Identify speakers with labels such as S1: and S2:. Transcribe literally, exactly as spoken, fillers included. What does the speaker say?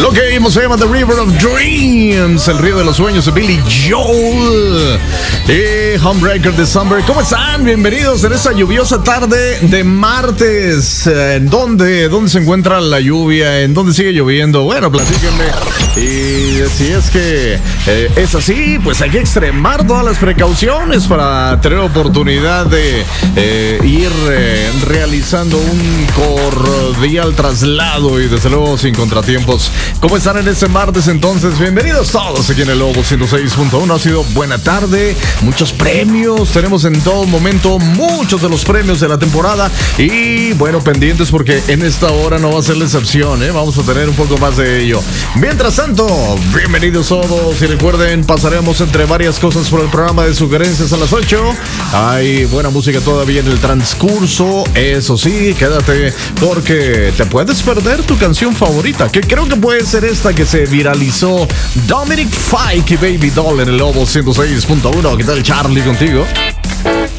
S1: Lo que vimos se llama The River of Dreams, el río de los sueños de Billy Joel y Homebreaker de Summer. ¿Cómo están? Bienvenidos en esta lluviosa tarde de martes. ¿En dónde, dónde se encuentra la lluvia? ¿En dónde sigue lloviendo? Bueno, platíquenme. Y si es que eh, es así, pues hay que extremar todas las precauciones para tener oportunidad de eh, ir eh, realizando un cordial traslado y desde luego sin contratiempos. ¿Cómo están en este martes entonces? Bienvenidos todos aquí en el Lobo ciento seis punto uno. Ha sido buena tarde, muchos premios, tenemos en todo momento muchos de los premios de la temporada y bueno, pendientes porque en esta hora no va a ser la excepción, ¿eh? Vamos a tener un poco más de ello. Mientras tanto, bienvenidos todos y recuerden, pasaremos entre varias cosas por el programa de sugerencias a las ocho. Hay buena música todavía en el transcurso, eso sí, quédate porque te puedes perder tu canción favorita, que creo que puede ser esta que se viralizó. Dominic Fike y Baby Doll en el Lobo ciento seis punto uno. ¿Qué tal, Charlie, contigo?